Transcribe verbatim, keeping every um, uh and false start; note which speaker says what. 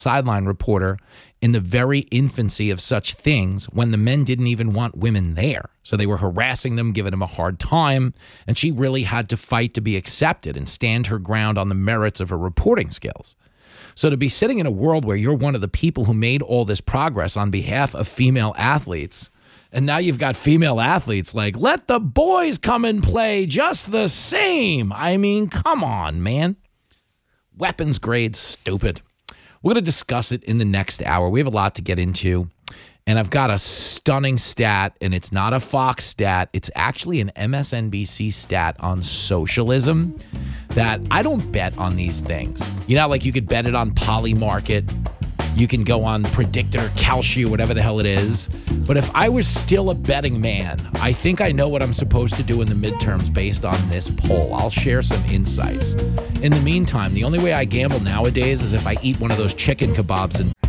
Speaker 1: sideline reporter in the very infancy of such things when the men didn't even want women there. So they were harassing them, giving them a hard time, and she really had to fight to be accepted and stand her ground on the merits of her reporting skills. So to be sitting in a world where you're one of the people who made all this progress on behalf of female athletes, and now you've got female athletes like, let the boys come and play just the same. I mean, come on, man. Weapons grade stupid. We're going to discuss it in the next hour. We have a lot to get into, and I've got a stunning stat, and it's not a Fox stat. It's actually an M S N B C stat on socialism that I don't bet on these things. You know, like you could bet it on Polymarket. You can go on Predictor, Kalshi, whatever the hell it is. But if I was still a betting man, I think I know what I'm supposed to do in the midterms based on this poll. I'll share some insights. In the meantime, the only way I gamble nowadays is if I eat one of those chicken kebabs and